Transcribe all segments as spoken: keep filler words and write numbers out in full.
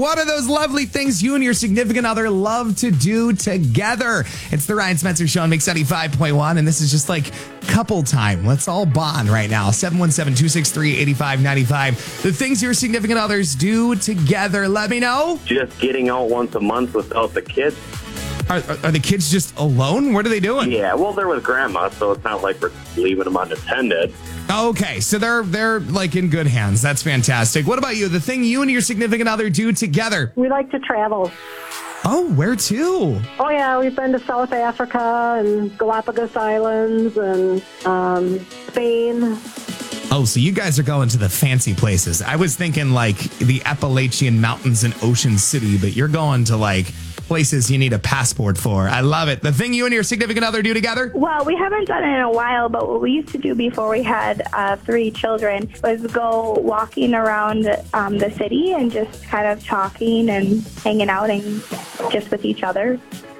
What are those lovely things you and your significant other love to do together? It's the Ryan Spencer Show on Mix ninety-five point one, and this is just like couple time. Let's all bond right now. seven one seven, two six three, eight five nine five. The things your significant others do together. Let me know. Just getting out once a month without the kids. Are, are the kids just alone? What are they doing? Yeah, well, they're with grandma, so it's not like we're leaving them unattended. Okay, so they're they're like in good hands. That's fantastic. What about you? The thing you and your significant other do together? We like to travel. Oh, where to? Oh, yeah, we've been to South Africa and Galapagos Islands and um, Spain. Oh, so you guys are going to the fancy places. I was thinking like the Appalachian Mountains and Ocean City, but you're going to like places you need a passport for. I love it. The thing you and your significant other do together? Well, we haven't done it in a while, but what we used to do before we had uh, three children was go walking around um, the city and just kind of talking and hanging out and just with each other.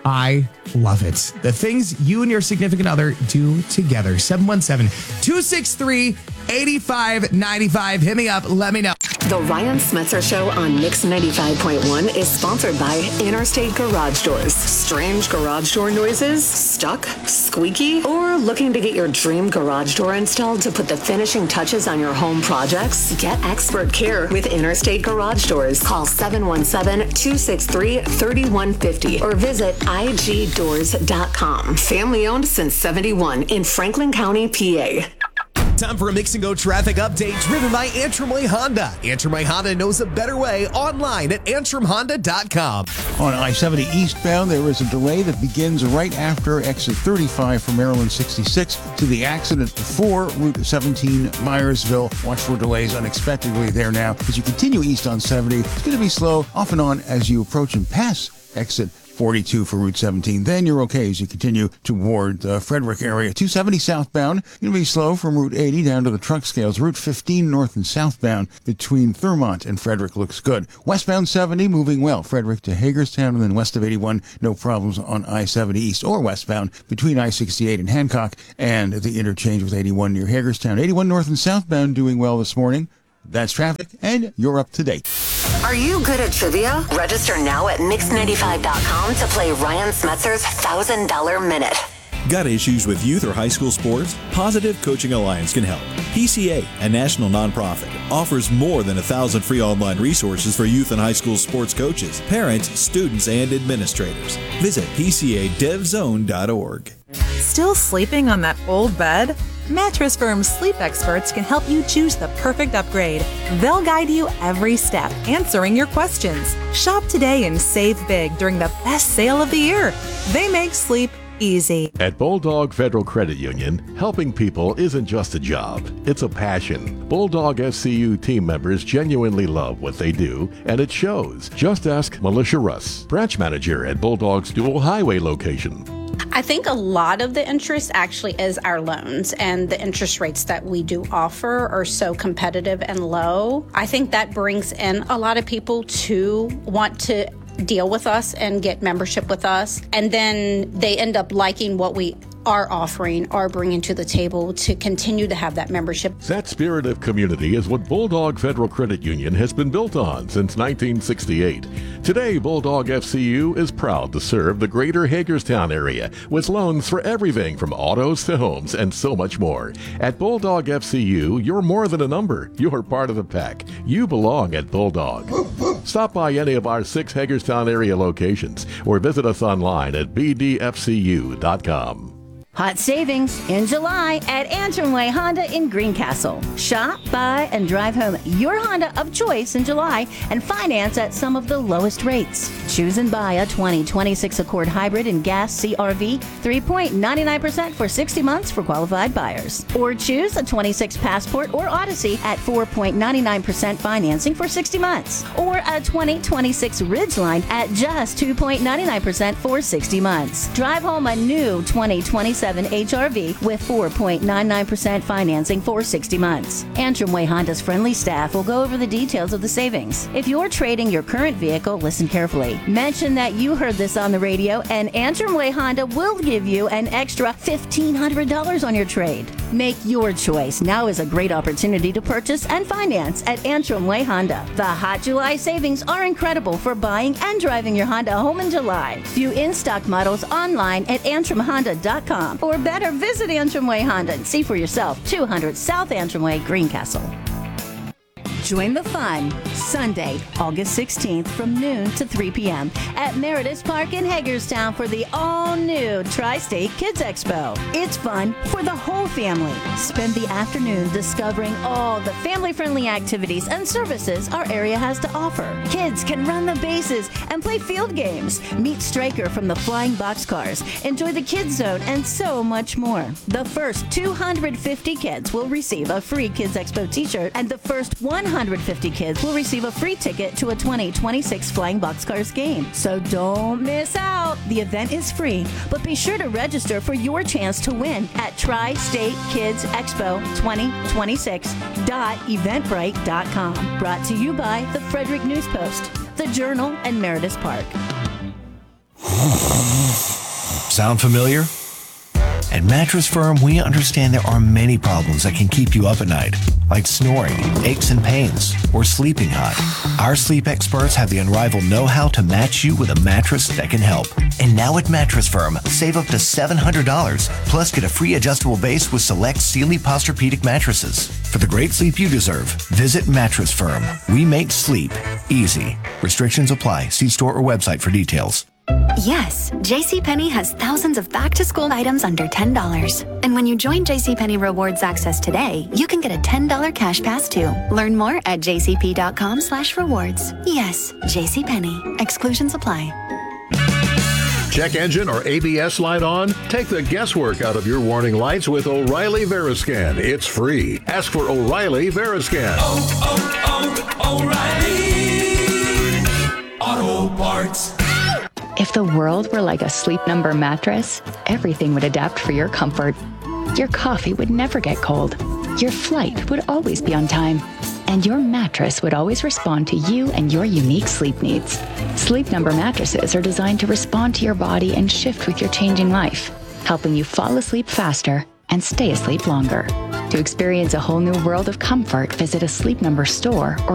I love it. The things you and your significant other do together. seven one seven, two six three, eight five nine five. Hit me up. Let me know. The Ryan Spencer Show on Mix ninety-five point one is sponsored by Interstate Garage Doors. Strange garage door noises? Stuck? Squeaky? Or looking to get your dream garage door installed to put the finishing touches on your home projects? Get expert care with Interstate Garage Doors. Call seven one seven, two six three, three one five zero or visit I G doors dot com. Family owned since seventy-one in Franklin County, P A. Time for a Mix and Go traffic update driven by Antrim Way Honda. Antrim Way Honda knows a better way online at antrim honda dot com. On I seventy eastbound, there is a delay that begins right after exit thirty-five from Maryland sixty-six to the accident before Route seventeen, Myersville. Watch for delays unexpectedly there now. As you continue east on seventy, it's going to be slow off and on as you approach and pass exit forty-two for Route seventeen. Then you're okay as you continue toward the Frederick area. two seventy southbound, going to be slow from Route eighty down to the truck scales. Route fifteen north and southbound between Thurmont and Frederick looks good. Westbound seventy moving well. Frederick to Hagerstown, and then west of eighty-one, no problems on I seventy east or westbound between I sixty-eight and Hancock and the interchange with eighty-one near Hagerstown. eighty-one north and southbound doing well this morning. That's traffic, and you're up to date. Are you good at trivia? Register now at mix ninety-five dot com to play Ryan Smetzer's one thousand dollars Minute. Got issues with youth or high school sports? Positive Coaching Alliance can help. P C A, a national nonprofit, offers more than a thousand free online resources for youth and high school sports coaches, parents, students, and administrators. Visit p c a dev zone dot org. Still sleeping on that old bed? Mattress Firm's sleep experts can help you choose the perfect upgrade. They'll guide you every step, answering your questions. Shop today and save big during the best sale of the year. They make sleep easy. At Bulldog Federal Credit Union, helping people isn't just a job, it's a passion. Bulldog F C U team members genuinely love what they do, and it shows. Just ask Militia Russ, branch manager at Bulldog's Dual Highway location. I think a lot of the interest actually is our loans, and the interest rates that we do offer are so competitive and low. I think that brings in a lot of people to want to deal with us and get membership with us, and then they end up liking what we are offering or bringing to the table to continue to have that membership. That spirit of community is what Bulldog Federal Credit Union has been built on since nineteen sixty-eight. Today, Bulldog F C U is proud to serve the greater Hagerstown area with loans for everything from autos to homes and so much more. At Bulldog F C U, you're more than a number. You're part of the pack. You belong at Bulldog. Stop by any of our six Hagerstown area locations or visit us online at b d f c u dot com. Hot savings in July at Antrim Way Honda in Greencastle. Shop, buy, and drive home your Honda of choice in July and finance at some of the lowest rates. Choose and buy a twenty twenty-six Accord Hybrid and Gas C R V, three point nine nine percent for sixty months for qualified buyers. Or choose a twenty-six Passport or Odyssey at four point nine nine percent financing for sixty months. Or a twenty twenty-six Ridgeline at just two point nine nine percent for sixty months. Drive home a new twenty twenty-seven H R V with four point nine nine percent financing for sixty months. Antrim Way Honda's friendly staff will go over the details of the savings. If you're trading your current vehicle, listen carefully. Mention that you heard this on the radio, and Antrim Way Honda will give you an extra fifteen hundred dollars on your trade. Make your choice. Now is a great opportunity to purchase and finance at Antrim Way Honda. The hot July savings are incredible for buying and driving your Honda home in July. View in-stock models online at antrim honda dot com, or better, visit Antrim Way Honda and see for yourself. two hundred South Antrim Way, Greencastle. Join the fun Sunday, August sixteenth from noon to three p.m. at Meritus Park in Hagerstown for the all-new Tri-State Kids Expo. It's fun for the whole family. Spend the afternoon discovering all the family-friendly activities and services our area has to offer. Kids can run the bases and play field games, meet Stryker from the Flying Boxcars, enjoy the Kids Zone, and so much more. The first two hundred fifty kids will receive a free Kids Expo t-shirt, and the first one hundred fifty kids will receive a free ticket to a twenty twenty-six Flying Boxcars game. So don't miss out. The event is free, but be sure to register for your chance to win at tri state kids expo twenty twenty-six dot eventbrite dot com. Brought to you by the Frederick News Post, the Journal, and Meritus Park. Sound familiar? At Mattress Firm, we understand there are many problems that can keep you up at night, like snoring, aches and pains, or sleeping hot. Our sleep experts have the unrivaled know-how to match you with a mattress that can help. And now at Mattress Firm, save up to seven hundred dollars, plus get a free adjustable base with select Sealy Posturepedic mattresses. For the great sleep you deserve, visit Mattress Firm. We make sleep easy. Restrictions apply. See store or website for details. Yes, JCPenney has thousands of back-to-school items under ten dollars. And when you join JCPenney Rewards Access today, you can get a ten dollars cash pass too. Learn more at jcp.com slash rewards. Yes, JCPenney. Exclusions apply. Check engine or A B S light on? Take the guesswork out of your warning lights with O'Reilly Veriscan. It's free. Ask for O'Reilly Veriscan. Oh, oh, oh, O'Reilly Auto Parts. If the world were like a Sleep Number mattress, everything would adapt for your comfort. Your coffee would never get cold. Your flight would always be on time. And your mattress would always respond to you and your unique sleep needs. Sleep Number mattresses are designed to respond to your body and shift with your changing life, helping you fall asleep faster and stay asleep longer. To experience a whole new world of comfort, visit a Sleep Number store or